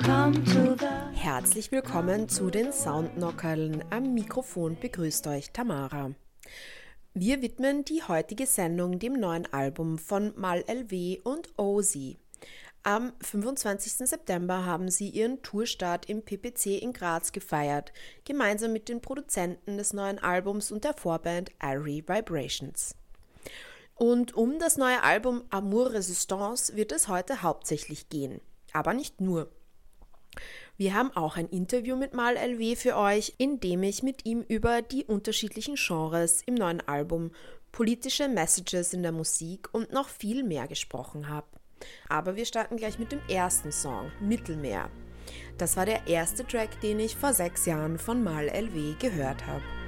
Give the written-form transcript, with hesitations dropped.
Herzlich willkommen zu den Soundknockerln. Am Mikrofon begrüßt euch Tamara. Wir widmen die heutige Sendung dem neuen Album von Mal LW und OZ. Am 25. September haben sie ihren Tourstart im PPC in Graz gefeiert, gemeinsam mit den Produzenten des neuen Albums und der Vorband Airy Vibrations. Und um das neue Album Amour Resistance wird es heute hauptsächlich gehen, aber nicht nur. Wir haben auch ein Interview mit Mal LW für euch, in dem ich mit ihm über die unterschiedlichen Genres im neuen Album, politische Messages in der Musik und noch viel mehr gesprochen habe. Aber wir starten gleich mit dem ersten Song, Mittelmeer. Das war der erste Track, den ich vor 6 Jahren von Mal LW gehört habe.